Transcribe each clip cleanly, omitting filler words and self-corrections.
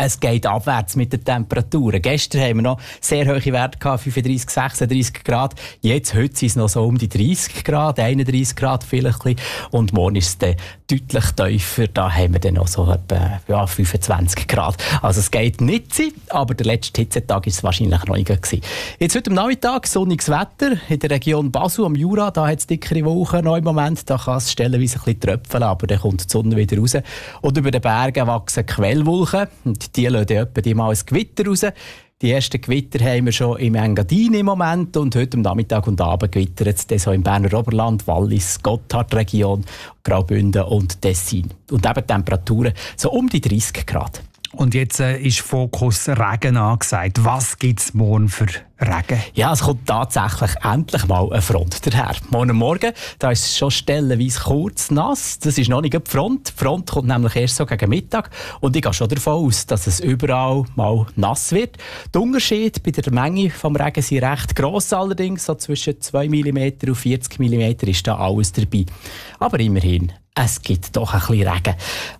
es geht abwärts mit den Temperaturen. Gestern haben wir noch sehr hohe Werte gehabt, 35, 36 Grad. Heute sind es noch so um die 30 Grad, 31 Grad vielleicht. Und morgen ist es dann deutlich tiefer. Da haben wir dann noch so etwa 25 Grad. Also es geht nicht sein, aber der letzte Hitzetag war es wahrscheinlich noch nicht gewesen. Jetzt heute am Nachmittag sonniges Wetter in der Region Basel am Jura. Da hat es dickere Wolken noch im Moment. Da kann es stellenweise ein bisschen tröpfeln, aber dann kommt die Sonne wieder raus. Und über den Bergen wachsen Quellwolken. Und die lassen etwa die mal ein Gewitter raus. Die ersten Gewitter haben wir schon im Engadin im Moment. Und heute am Nachmittag und Abend gewittert es dann so im Berner Oberland, Wallis, Gotthardregion, Graubünden und Tessin. Und eben Temperaturen so um die 30 Grad. Und jetzt ist Fokus Regen angesagt. Was gibt es morgen für Regen? Ja, es kommt tatsächlich endlich mal eine Front daher. Morgen da ist es schon stellenweise kurz nass. Das ist noch nicht die Front. Die Front kommt nämlich erst so gegen Mittag. Und ich gehe schon davon aus, dass es überall mal nass wird. Die Unterschiede bei der Menge des Regens sind recht gross allerdings. So zwischen 2 mm und 40 mm ist da alles dabei. Aber immerhin, es gibt doch ein bisschen Regen.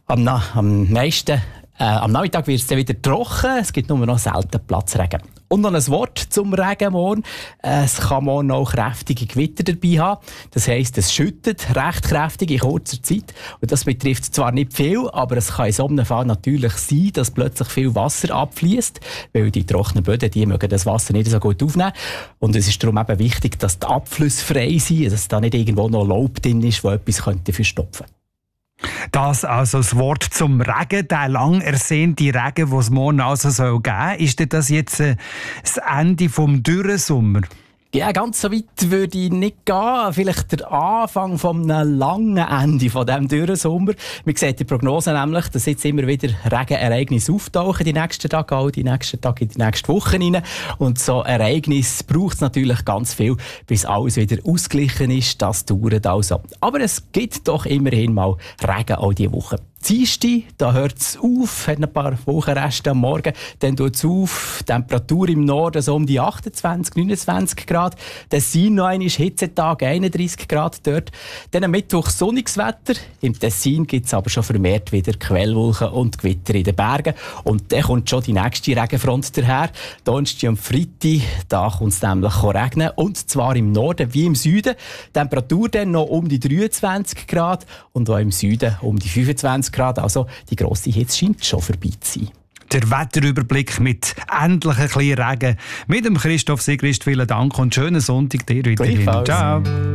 Am Nachmittag wird es dann wieder trocken, es gibt nur noch selten Platzregen. Und noch ein Wort zum Regen morgen. Es kann morgen auch kräftige Gewitter dabei haben. Das heisst, es schüttet recht kräftig in kurzer Zeit. Und das betrifft zwar nicht viel, aber es kann in so einem Fall natürlich sein, dass plötzlich viel Wasser abfließt, weil die trockenen Böden, die mögen das Wasser nicht so gut aufnehmen. Und es ist darum eben wichtig, dass die Abflüsse frei sind, dass da nicht irgendwo noch Laub drin ist, das etwas verstopfen könnte. Das also das Wort zum Regen, der lang ersehnte Regen, den es morgen also geben soll. Ist das jetzt das Ende des Dürrensommer? Ja, ganz so weit würde ich nicht gehen. Vielleicht der Anfang von einem langen Ende von diesem Dürrensommer. Man sieht die Prognose nämlich, dass jetzt immer wieder Regenereignisse auftauchen die nächsten Tage, auch die nächsten Tage in die nächsten Wochen rein. Und so Ereignisse braucht es natürlich ganz viel, bis alles wieder ausgeglichen ist. Das dauert also. Aber es gibt doch immerhin mal Regen auch diese Woche. Dienstag, da hört es auf, hat ein paar Wochenreste am Morgen, dann tut es auf, Temperatur im Norden so um die 28, 29 Grad, Tessin noch einmal Hitzetag, 31 Grad dort, dann am Mittwoch sonniges Wetter, im Tessin gibt es aber schon vermehrt wieder Quellwolken und Gewitter in den Bergen und dann kommt schon die nächste Regenfront daher, Donnerstag und Freitag, da kommt es nämlich regnen und zwar im Norden wie im Süden, Temperatur dann noch um die 23 Grad und auch im Süden um die 25 Grad, also die grosse Hitze scheint schon vorbei zu sein. Der Wetterüberblick mit endlich ein bisschen Regen. Mit dem Christoph Sigrist, vielen Dank und schönen Sonntag dir weiterhin. Ciao.